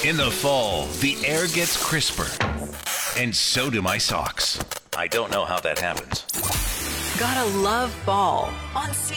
In the fall, the air gets crisper, and so do my socks. I don't know how that happens. Gotta love fall on